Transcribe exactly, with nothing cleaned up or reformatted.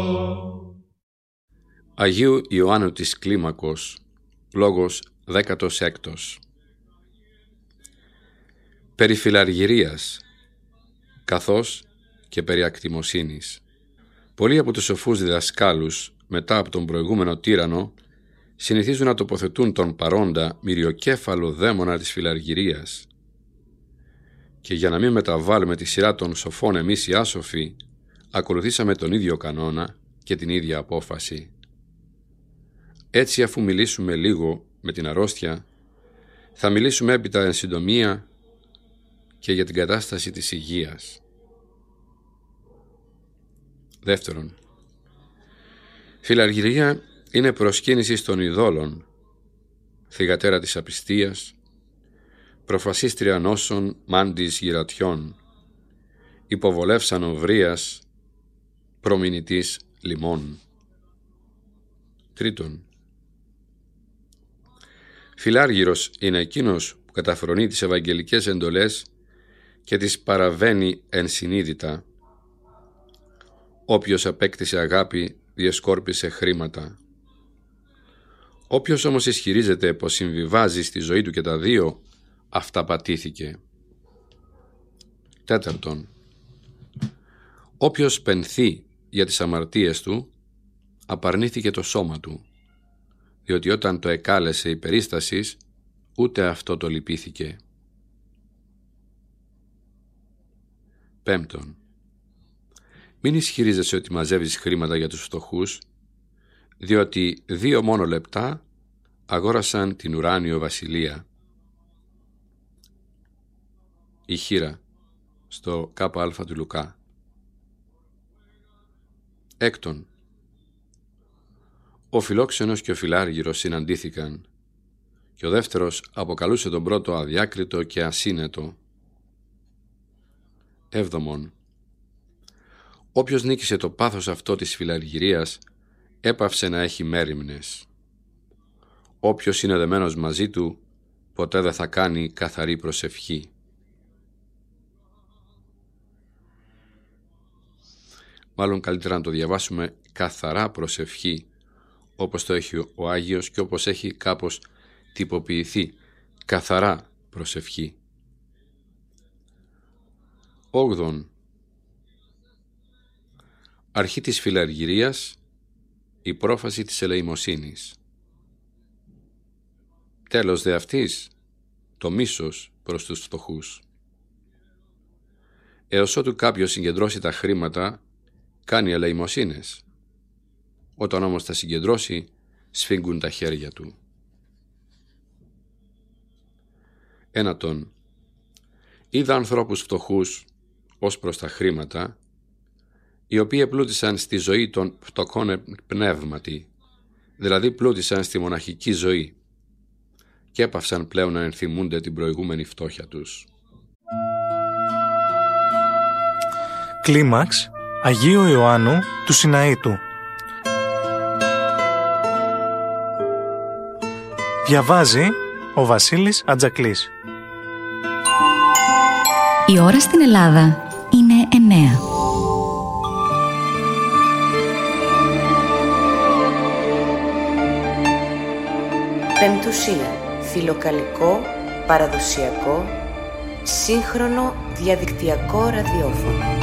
Αγίου Ιωάννου της Κλίμακος, λόγος δέκατος έκτος. Περί φιλαργυρίας, καθώς και περί ακτιμοσύνης. Πολλοί από τους σοφούς διδασκάλους, μετά από τον προηγούμενο τύραννο, συνηθίζουν να τοποθετούν τον παρόντα μυριοκέφαλο δαίμονα της φιλαργυρίας. Και για να μην μεταβάλουμε τη σειρά των σοφών εμείς οι άσοφοι, ακολουθήσαμε τον ίδιο κανόνα και την ίδια απόφαση. Έτσι, αφού μιλήσουμε λίγο με την αρρώστια, θα μιλήσουμε έπειτα εν συντομία και για την κατάσταση της υγείας. Δεύτερον, φιλαργυρία είναι προσκύνηση των ειδόλων, θυγατέρα της απιστίας, προφασίστρια νόσων μάντης γυρατιών, υποβολεύσαν οβρίας, προμηνητής λιμών. Τρίτον, φιλάργυρος είναι εκείνος που καταφρονεί τις ευαγγελικές εντολές και τις παραβαίνει ενσυνείδητα. Όποιος απέκτησε αγάπη διεσκόρπισε χρήματα. Όποιος όμως ισχυρίζεται πως συμβιβάζει στη ζωή του και τα δύο, αυταπατήθηκε. Τέταρτον, όποιος πενθεί για τις αμαρτίες του, απαρνήθηκε το σώμα του, διότι όταν το εκάλεσε η περίστασης, ούτε αυτό το λυπήθηκε. Πέμπτον, μην ισχυρίζεσαι ότι μαζεύεις χρήματα για τους φτωχούς, διότι δύο μόνο λεπτά αγόρασαν την ουράνιο βασιλεία. Η χήρα στο ΚΑ του Λουκά. Έκτον, ο φιλόξενος και ο φιλάργυρος συναντήθηκαν και ο δεύτερος αποκαλούσε τον πρώτο αδιάκριτο και ασύνετο. Έβδομον, όποιος νίκησε το πάθος αυτό της φιλαργυρίας έπαυσε να έχει μέριμνες. Όποιος είναι δεμένος μαζί του ποτέ δεν θα κάνει καθαρή προσευχή. Μάλλον καλύτερα να το διαβάσουμε καθαρά προσευχή, όπως το έχει ο Άγιος και όπως έχει κάπως τυποποιηθεί, καθαρά προσευχή. Όγδον, αρχή της φιλαργυρίας, η πρόφαση της ελεημοσύνης. Τέλος δε αυτής, το μίσος προς τους φτωχούς. Έως ότου κάποιος συγκεντρώσει τα χρήματα, κάνει ελεημοσύνες. Όταν όμως τα συγκεντρώσει, σφίγγουν τα χέρια του. Ένατον, είδα ανθρώπους φτωχούς ως προς τα χρήματα, οι οποίοι επλούτησαν στη ζωή των φτωχών πνεύματι, δηλαδή πλούτησαν στη μοναχική ζωή και έπαυσαν πλέον να ενθυμούνται την προηγούμενη φτώχεια τους. Κλίμαξ Αγίου Ιωάννου του Σιναήτου. Διαβάζει ο Βασίλης Ατζακλής. Η ώρα στην Ελλάδα είναι εννέα. Πεμπτουσία. Φιλοκαλικό, παραδοσιακό, σύγχρονο διαδικτυακό ραδιόφωνο.